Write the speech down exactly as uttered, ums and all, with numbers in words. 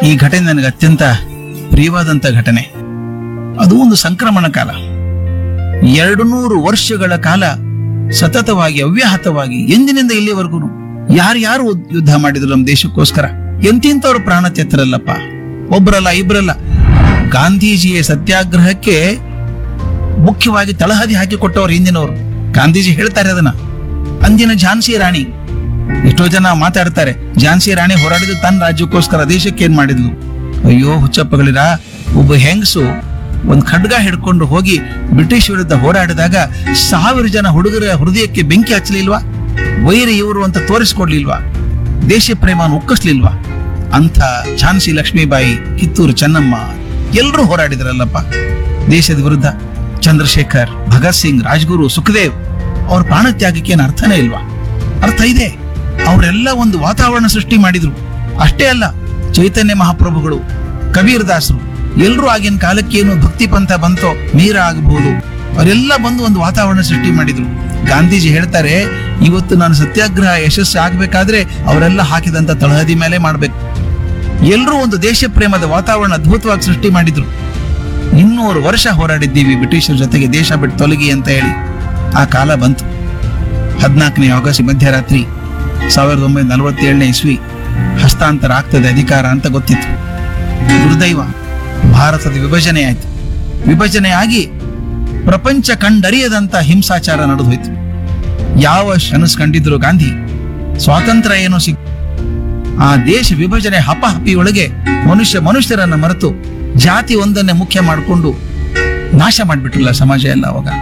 ಈ ಘಟನೆ ನನಗೆ ಅತ್ಯಂತ ಪ್ರಿಯವಾದಂತ ಘಟನೆ. ಅದು ಒಂದು ಸಂಕ್ರಮಣ ಕಾಲ. ಎರಡು ನೂರು ವರ್ಷಗಳ ಕಾಲ ಸತತವಾಗಿ ಅವ್ಯಾಹತವಾಗಿ ಎಂದಿನಿಂದ ಇಲ್ಲಿವರೆಗೂ ಯಾರ್ಯಾರು ಯುದ್ಧ ಮಾಡಿದ್ರು ನಮ್ಮ ದೇಶಕ್ಕೋಸ್ಕರ. ಎಂತಿಂತವ್ರು ಪ್ರಾಣ ತೆತ್ತರಲ್ಲಪ್ಪ, ಒಬ್ಬರಲ್ಲ ಇಬ್ಬರಲ್ಲ. ಗಾಂಧೀಜಿಯ ಸತ್ಯಾಗ್ರಹಕ್ಕೆ ಮುಖ್ಯವಾಗಿ ತಳಹದಿ ಹಾಕಿಕೊಟ್ಟವರು ಹಿಂದಿನವರು. ಗಾಂಧೀಜಿ ಹೇಳ್ತಾರೆ ಅದನ್ನ. ಅಂದಿನ ಝಾನ್ಸಿ ರಾಣಿ, ಎಷ್ಟೋ ಜನ ಮಾತಾಡ್ತಾರೆ ಝಾನ್ಸಿ ರಾಣಿ ಹೋರಾಡಿದ್ರು ತನ್ನ ರಾಜ್ಯಕ್ಕೋಸ್ಕರ, ದೇಶಕ್ಕೆ ಏನ್ ಮಾಡಿದ್ಲು? ಅಯ್ಯೋ ಹುಚ್ಚಪ್ಪಗಳಿರ, ಒಬ್ಬ ಹೆಂಗಸು ಒಂದ್ ಖಡ್ಗ ಹಿಡ್ಕೊಂಡು ಹೋಗಿ ಬ್ರಿಟಿಷ್ ವಿರುದ್ಧ ಹೋರಾಡಿದಾಗ ಸಾವಿರ ಜನ ಹುಡುಗರ ಹೃದಯಕ್ಕೆ ಬೆಂಕಿ ಹಚ್ಚಲಿಲ್ವಾ? ವೈರಿ ಇವರು ಅಂತ ತೋರಿಸ್ಕೊಡ್ಲಿಲ್ವಾ? ದೇಶ ಪ್ರೇಮನ ಉಕ್ಕಿಸ್ಲಿಲ್ವಾ? ಅಂತ ಝಾನ್ಸಿ ಲಕ್ಷ್ಮೀಬಾಯಿ, ಕಿತ್ತೂರು ಚೆನ್ನಮ್ಮ ಎಲ್ಲರೂ ಹೋರಾಡಿದ್ರಲ್ಲಪ್ಪ ದೇಶದ ವಿರುದ್ಧ. ಚಂದ್ರಶೇಖರ್, ಭಗತ್ ಸಿಂಗ್, ರಾಜ್ಗುರು, ಸುಖದೇವ್ ಅವ್ರ ಪ್ರಾಣ ತ್ಯಾಗಕ್ಕೆ ಏನು ಅರ್ಥನೇ ಇಲ್ವಾ? ಅರ್ಥ ಇದೆ. ಅವರೆಲ್ಲ ಒಂದು ವಾತಾವರಣ ಸೃಷ್ಟಿ ಮಾಡಿದ್ರು. ಅಷ್ಟೇ ಅಲ್ಲ, ಚೈತನ್ಯ ಮಹಾಪ್ರಭುಗಳು, ಕಬೀರ್ ದಾಸರು ಎಲ್ಲರೂ ಆಗಿನ ಕಾಲಕ್ಕೆ ಏನು ಭಕ್ತಿ ಪಂಥ ಬಂತೋ, ಮೀರಾ ಆಗಬಹುದು, ಅವರೆಲ್ಲ ಬಂದು ಒಂದು ವಾತಾವರಣ ಸೃಷ್ಟಿ ಮಾಡಿದ್ರು. ಗಾಂಧೀಜಿ ಹೇಳ್ತಾರೆ, ಇವತ್ತು ನಾನು ಸತ್ಯಾಗ್ರಹ ಯಶಸ್ಸು ಆಗ್ಬೇಕಾದ್ರೆ ಅವರೆಲ್ಲ ಹಾಕಿದಂತ ತಳಹದಿ ಮೇಲೆ ಮಾಡ್ಬೇಕು. ಎಲ್ಲರೂ ಒಂದು ದೇಶ ಪ್ರೇಮದ ವಾತಾವರಣ ಅದ್ಭುತವಾಗಿ ಸೃಷ್ಟಿ ಮಾಡಿದ್ರು. ಇನ್ನೂರು ವರ್ಷ ಹೋರಾಡಿದ್ದೀವಿ ಬ್ರಿಟಿಷರ ಜೊತೆಗೆ, ದೇಶ ಬಿಟ್ಟು ತೊಲಗಿ ಅಂತ ಹೇಳಿ. ಆ ಕಾಲ ಬಂತು. ಹದಿನಾಲ್ಕನೇ ಆಗಸ್ಟ್ ಮಧ್ಯರಾತ್ರಿ ಸಾವಿರದ ಒಂಬೈನೂರ ನಲವತ್ತೇಳನೇ ಇಸ್ವಿ ಹಸ್ತಾಂತರ ಆಗ್ತದೆ ಅಧಿಕಾರ ಅಂತ ಗೊತ್ತಿತ್ತು. ದುರ್ದೈವ, ಭಾರತದ ವಿಭಜನೆ ಆಯ್ತು. ವಿಭಜನೆ ಆಗಿ ಪ್ರಪಂಚ ಕಂಡರಿಯದಂತ ಹಿಂಸಾಚಾರ ನಡೆದು ಹೋಯ್ತು. ಯಾವ ಕನಸು ಕಂಡಿದ್ರು ಗಾಂಧಿ, ಸ್ವಾತಂತ್ರ್ಯ ಏನೋ ಸಿಕ್ ಆ ದೇಶ ವಿಭಜನೆ ಹಪಹಪಿಯೊಳಗೆ ಮನುಷ್ಯ ಮನುಷ್ಯರನ್ನ ಮರೆತು ಜಾತಿ ಒಂದನ್ನೇ ಮುಖ್ಯ ಮಾಡಿಕೊಂಡು ನಾಶ ಮಾಡಿಬಿಟ್ರಲ್ಲ ಸಮಾಜ ಎಲ್ಲ ಅವಾಗ.